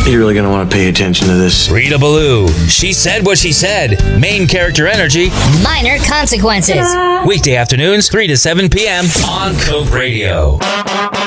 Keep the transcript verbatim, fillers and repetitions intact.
You're really going to want to pay attention to this. Rita Ballou. She said what she said. Main character energy. Minor consequences. Weekday afternoons, three to seven p.m. on Coke Radio.